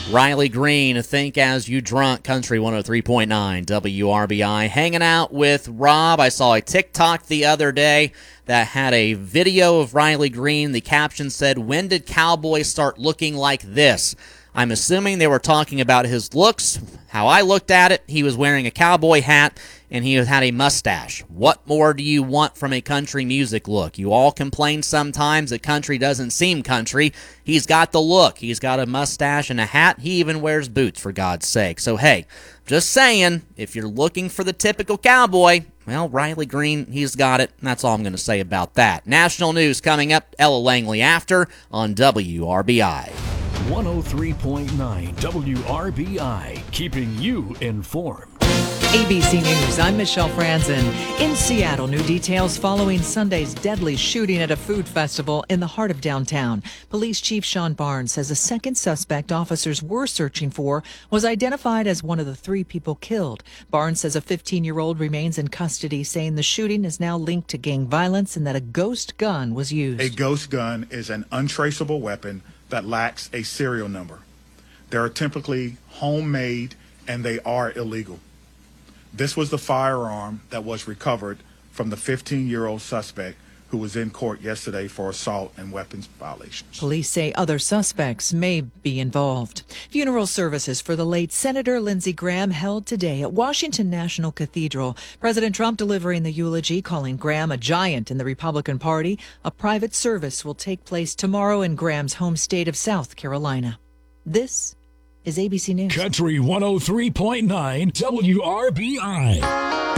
Riley Green, Think As You Drunk, Country 103.9 WRBI. Hanging out with Rob. I saw a TikTok the other day that had a video of Riley Green. The caption said, "When did cowboys start looking like this?" I'm assuming they were talking about his looks. How I looked at it, he was wearing a cowboy hat and he had a mustache. What more do you want from a country music look? You all complain sometimes that country doesn't seem country. He's got the look. He's got a mustache and a hat. He even wears boots, for God's sake. So, hey, just saying, if you're looking for the typical cowboy, well, Riley Green, he's got it. That's all I'm going to say about that. National news coming up. Ella Langley after on WRBI. 103.9 WRBI, keeping you informed. ABC News, I'm Michelle Franzen. In Seattle, new details following Sunday's deadly shooting at a food festival in the heart of downtown. Police Chief Sean Barnes says a second suspect officers were searching for was identified as one of the 3 people killed. Barnes says a 15-year-old remains in custody, saying the shooting is now linked to gang violence and that a ghost gun was used. A ghost gun is an untraceable weapon that lacks a serial number. They are typically homemade and they are illegal. This was the firearm that was recovered from the 15-year-old suspect who was in court yesterday for assault and weapons violations. Police say other suspects may be involved. Funeral services for the late Senator Lindsey Graham held today at Washington National Cathedral. President Trump delivering the eulogy, calling Graham a giant in the Republican Party. A private service will take place tomorrow in Graham's home state of South Carolina. This is ABC News. Country 103.9 WRBI.